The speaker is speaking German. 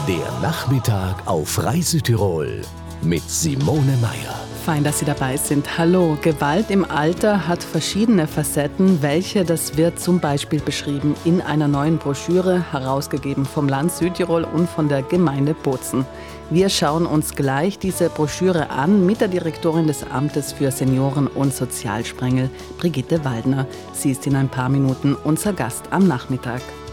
Der Nachmittag auf Reise Tirol mit Simone Meier. Fein, dass Sie dabei sind. Hallo, Gewalt im Alter hat verschiedene Facetten. Welche, das wird zum Beispiel beschrieben in einer neuen Broschüre, herausgegeben vom Land Südtirol und von der Gemeinde Bozen. Wir schauen uns gleich diese Broschüre an mit der Direktorin des Amtes für Senioren- und Sozialsprengel, Brigitte Waldner. Sie ist in ein paar Minuten unser Gast am Nachmittag.